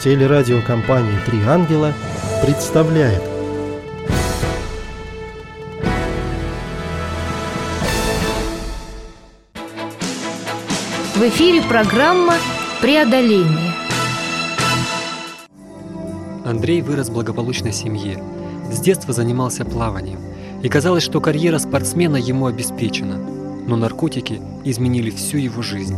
Телерадиокомпания «Три ангела» представляет. В эфире программа «Преодоление». Андрей вырос в благополучной семье. С детства занимался плаванием. И казалось, что карьера спортсмена ему обеспечена. Но наркотики изменили всю его жизнь.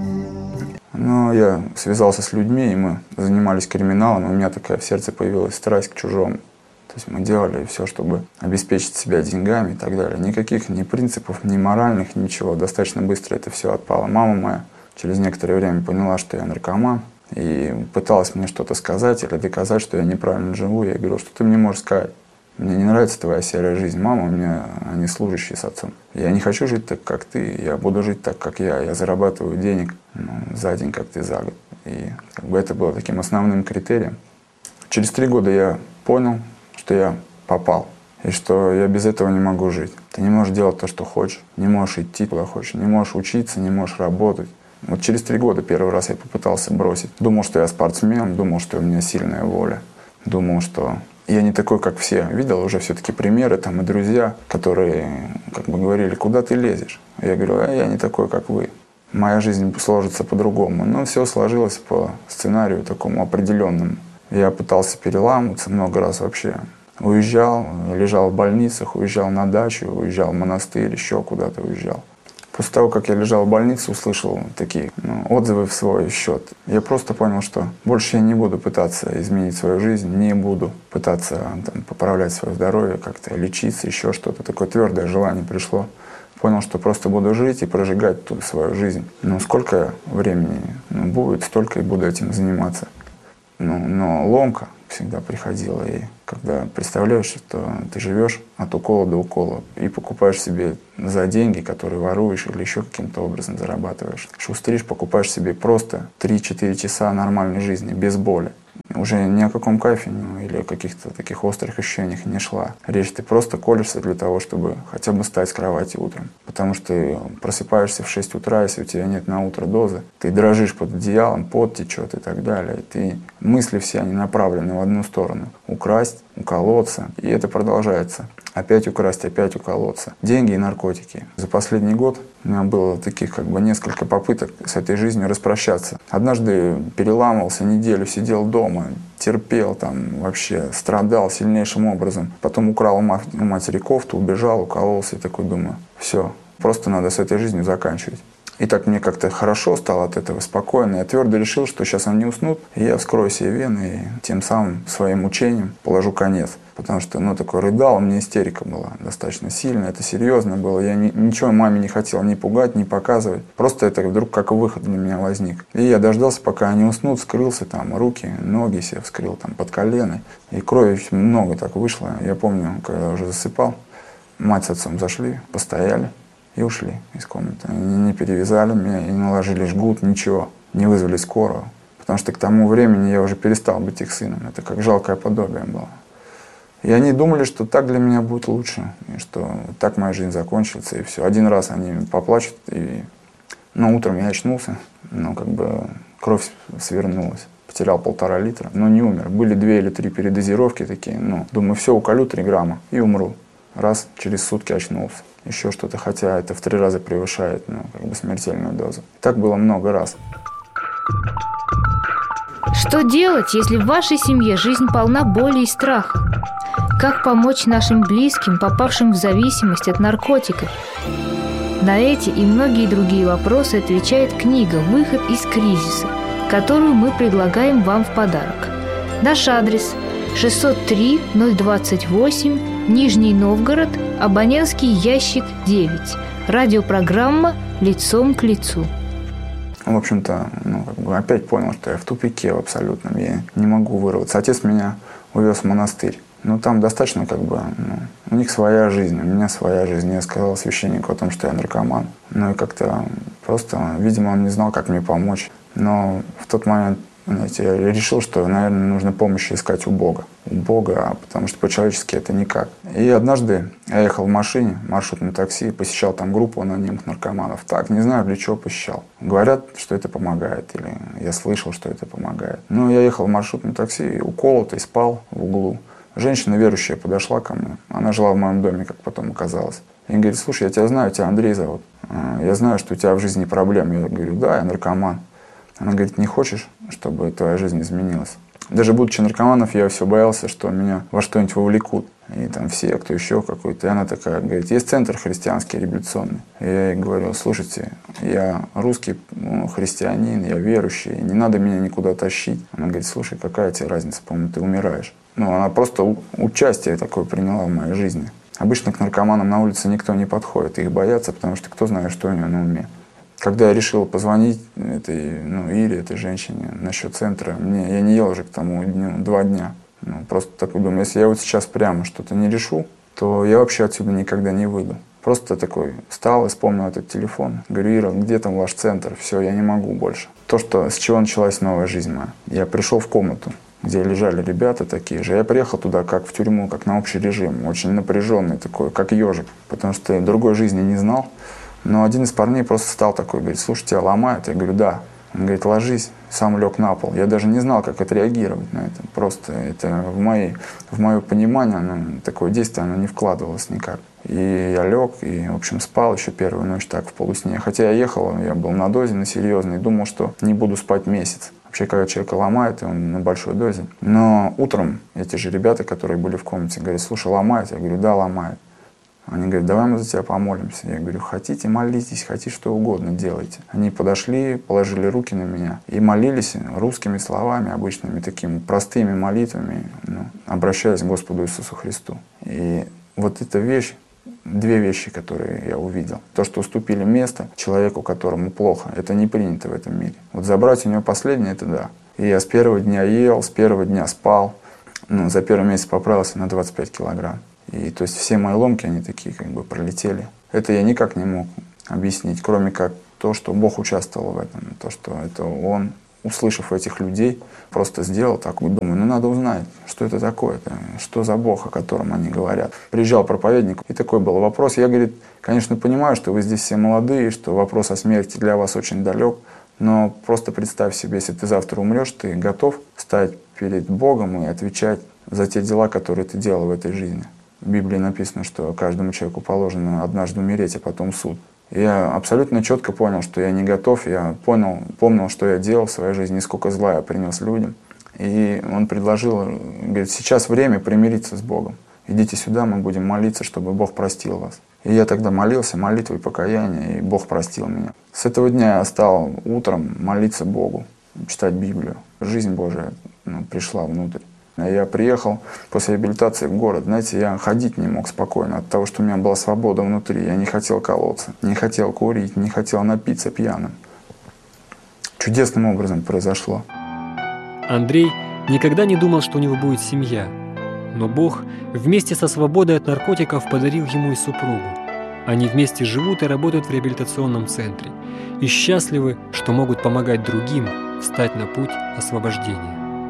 Я связался с людьми, и мы занимались криминалом. И у меня такая в сердце появилась страсть к чужому. То есть мы делали все, чтобы обеспечить себя деньгами и так далее. Никаких ни принципов, ни моральных, ничего. Достаточно быстро это все отпало. Мама моя через некоторое время поняла, что я наркоман. И пыталась мне что-то сказать или доказать, что я неправильно живу. Я говорил, что ты мне можешь сказать. Мне не нравится твоя серая жизнь. Мама у меня, они служащие с отцом. Я не хочу жить так, как ты. Я буду жить так, как я. Я зарабатываю денег за день, как ты за год. И это было таким основным критерием. Через 3 года я понял, что я попал. И что я без этого не могу жить. Ты не можешь делать то, что хочешь. Не можешь идти куда хочешь. Не можешь учиться, не можешь работать. Вот через 3 года первый раз я попытался бросить. Думал, что я спортсмен, думал, что у меня сильная воля. Думал, что я не такой, как все. Видел уже все-таки примеры и друзья, которые говорили, куда ты лезешь. Я говорю, я не такой, как вы. Моя жизнь сложится по-другому. Но все сложилось по сценарию такому определенному. Я пытался переламываться много раз вообще. Уезжал, лежал в больницах, уезжал на дачу, уезжал в монастырь, еще куда-то уезжал. После того, как я лежал в больнице, услышал такие отзывы в свой счет. Я просто понял, что больше я не буду пытаться изменить свою жизнь, не буду пытаться поправлять свое здоровье, как-то лечиться, еще что-то. Такое твердое желание пришло. Понял, что просто буду жить и прожигать тут свою жизнь. Сколько времени будет, столько и буду этим заниматься. Но ломка всегда приходила. И когда представляешь, что ты живешь от укола до укола и покупаешь себе за деньги, которые воруешь или еще каким-то образом зарабатываешь, шустришь, покупаешь себе просто 3-4 часа нормальной жизни без боли. Уже ни о каком кайфе или о каких-то таких острых ощущениях не шла речь. Ты просто колешься для того, чтобы хотя бы встать с кровати утром. Потому что ты просыпаешься в 6 утра, если у тебя нет на утро дозы. Ты дрожишь под одеялом, пот течет и так далее. И мысли все они направлены в одну сторону. Украсть, уколоться. И это продолжается. Опять украсть, опять уколоться. Деньги и наркотики. За последний год у меня было таких несколько попыток с этой жизнью распрощаться. Однажды переламывался неделю, сидел дома, терпел, вообще страдал сильнейшим образом. Потом украл у матери кофту, убежал, укололся и такой думаю, все, просто надо с этой жизнью заканчивать. И так мне как-то хорошо стало от этого, спокойно. Я твердо решил, что сейчас они уснут, и я вскрою себе вены, и тем самым своим мучением положу конец. Потому что, такой рыдал, у меня истерика была достаточно сильная, это серьезно было. Я ничего маме не хотел ни пугать, ни показывать. Просто это вдруг как выход для меня возник. И я дождался, пока они уснут, скрылся руки, ноги себе вскрыл под колено. И крови много так вышло. Я помню, когда уже засыпал, мать с отцом зашли, постояли. И ушли из комнаты. Они не перевязали меня, не наложили жгут, ничего. Не вызвали скорую. Потому что к тому времени я уже перестал быть их сыном. Это как жалкое подобие было. И они думали, что так для меня будет лучше. И что так моя жизнь закончится. И все. Один раз они поплачут. Утром я очнулся. Кровь свернулась. Потерял 1,5 литра. Но не умер. Были 2 или 3 передозировки такие. Думаю, все, уколю 3 грамма и умру. Раз, через сутки очнулся. Еще что-то, хотя это в 3 раза превышает смертельную дозу. Так было много раз. Что делать, если в вашей семье жизнь полна боли и страха? Как помочь нашим близким, попавшим в зависимость от наркотиков? На эти и многие другие вопросы отвечает книга «Выход из кризиса», которую мы предлагаем вам в подарок. Наш адрес – 603-028, Нижний Новгород, абонентский ящик 9. Радиопрограмма «Лицом к лицу». В общем-то, опять понял, что я в тупике в абсолютном. Я не могу вырваться. Отец меня увез в монастырь. Там достаточно у них своя жизнь, у меня своя жизнь. Я сказал священнику о том, что я наркоман. И как-то просто, видимо, он не знал, как мне помочь. Но в тот момент Знаете, я решил, что, наверное, нужно помощи искать у Бога. У Бога, потому что по-человечески это никак. И однажды я ехал в машине, маршрутном такси, посещал там группу анонимных наркоманов. Так, не знаю, для чего посещал. Говорят, что это помогает, или я слышал, что это помогает. Но я ехал в маршрутном такси, уколотый, спал в углу. Женщина верующая подошла ко мне. Она жила в моем доме, как потом оказалось. И говорит: слушай, я тебя знаю, тебя Андрей зовут. Я знаю, что у тебя в жизни проблемы. Я говорю: да, я наркоман. Она говорит: не хочешь, чтобы твоя жизнь изменилась? Даже будучи наркоманом, я все боялся, что меня во что-нибудь вовлекут. И там в секту, еще какой-то. И она такая говорит: есть центр христианский, революционный. И я ей говорю: слушайте, я русский христианин, я верующий, не надо меня никуда тащить. Она говорит: слушай, какая тебе разница, по-моему, ты умираешь. Она просто участие такое приняла в моей жизни. Обычно к наркоманам на улице никто не подходит, их боятся, потому что кто знает, что у нее на уме. Когда я решил позвонить Ире, этой женщине, насчет центра, я не ел уже к тому дню 2 дня. Просто такой думаю, если я вот сейчас прямо что-то не решу, то я вообще отсюда никогда не выйду. Просто такой встал и вспомнил этот телефон. Говорю: Ира, где там ваш центр? Все, я не могу больше. То, с чего началась новая жизнь моя. Я пришел в комнату, где лежали ребята такие же. Я приехал туда как в тюрьму, как на общий режим, очень напряженный такой, как ежик, потому что другой жизни не знал. Но один из парней просто встал такой, говорит: слушай, тебя ломают? Я говорю: да. Он говорит: ложись. Сам лег на пол. Я даже не знал, как отреагировать на это. Просто это в мое понимание такое действие оно не вкладывалось никак. И я лег, и, в общем, спал еще первую ночь так в полусне. Хотя я ехал, я был на дозе, на серьезной, думал, что не буду спать месяц. Вообще, когда человека ломает, и он на большой дозе. Но утром эти же ребята, которые были в комнате, говорят: слушай, ломает? Я говорю: да, ломает. Они говорят: давай мы за тебя помолимся. Я говорю: хотите, молитесь, хотите, что угодно делайте. Они подошли, положили руки на меня и молились русскими словами, обычными такими простыми молитвами, обращаясь к Господу Иисусу Христу. И вот эта вещь, 2 вещи, которые я увидел. То, что уступили место человеку, которому плохо, это не принято в этом мире. Вот забрать у него последнее, это да. И я с первого дня ел, с первого дня спал. За первый месяц поправился на 25 килограмм. И то есть все мои ломки, они такие как бы пролетели. Это я никак не мог объяснить, кроме как то, что Бог участвовал в этом. То, что это Он, услышав этих людей, просто сделал так. Думаю, надо узнать, что это такое-то, что за Бог, о котором они говорят. Приезжал проповедник, и такой был вопрос. Я, говорит, конечно, понимаю, что вы здесь все молодые, что вопрос о смерти для вас очень далек, но просто представь себе, если ты завтра умрешь, ты готов стать перед Богом и отвечать за те дела, которые ты делал в этой жизни. В Библии написано, что каждому человеку положено однажды умереть, а потом суд. Я абсолютно четко понял, что я не готов. Я помнил, что я делал в своей жизни, сколько зла я принес людям. И он предложил, говорит: сейчас время примириться с Богом. Идите сюда, мы будем молиться, чтобы Бог простил вас. И я тогда молился молитвой покаяния, и Бог простил меня. С этого дня я стал утром молиться Богу, читать Библию. Жизнь Божия пришла внутрь. Я приехал после реабилитации в город. Знаете, я ходить не мог спокойно от того, что у меня была свобода внутри. Я не хотел колоться, не хотел курить, не хотел напиться пьяным. Чудесным образом произошло. Андрей никогда не думал, что у него будет семья. Но Бог вместе со свободой от наркотиков подарил ему и супругу. Они вместе живут и работают в реабилитационном центре. И счастливы, что могут помогать другим встать на путь освобождения.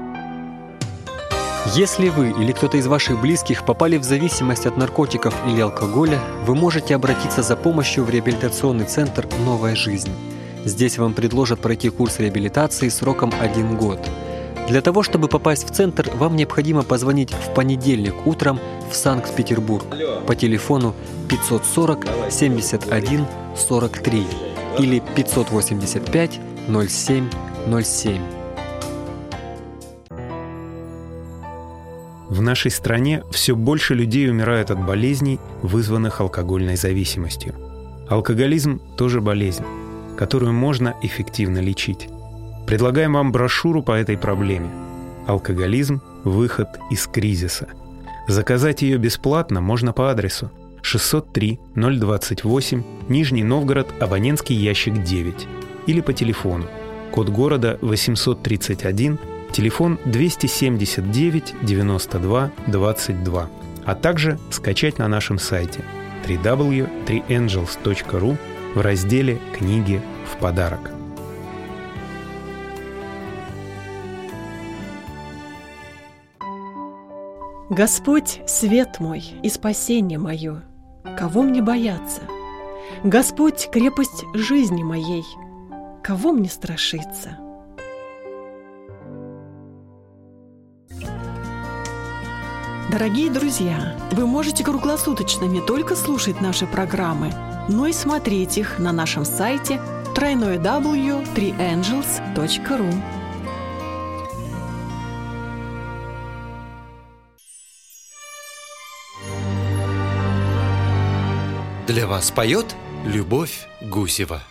Если вы или кто-то из ваших близких попали в зависимость от наркотиков или алкоголя, вы можете обратиться за помощью в реабилитационный центр «Новая жизнь». Здесь вам предложат пройти курс реабилитации сроком 1 год. Для того, чтобы попасть в центр, вам необходимо позвонить в понедельник утром в Санкт-Петербург по телефону 540 71 43 или 585 07 07. В нашей стране все больше людей умирают от болезней, вызванных алкогольной зависимостью. Алкоголизм – тоже болезнь, которую можно эффективно лечить. Предлагаем вам брошюру по этой проблеме «Алкоголизм. Выход из кризиса». Заказать ее бесплатно можно по адресу 603 028, Нижний Новгород, абонентский ящик 9, или по телефону, код города 831, телефон 279 92 22, а также скачать на нашем сайте www.3angels.ru в разделе «Книги в подарок». Господь — свет мой и спасение мое. Кого мне бояться? Господь — крепость жизни моей. Кого мне страшиться? Дорогие друзья, вы можете круглосуточно не только слушать наши программы, но и смотреть их на нашем сайте www.3angels.ru. Для вас поет Любовь Гусева.